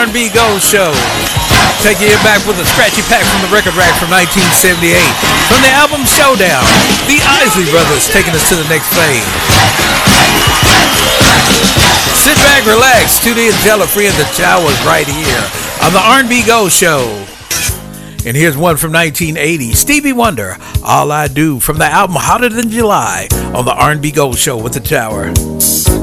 R&B Gold Show. Taking you back with a scratchy pack from the record rack from 1978. From the album Showdown, the Isley Brothers taking us to the next phase. Sit back, relax, tune in, tell a friend that y'all was right here on the R&B Gold Show. And here's one from 1980, Stevie Wonder, All I Do, from the album Hotter Than July on the R&B Gold Show with the Tower.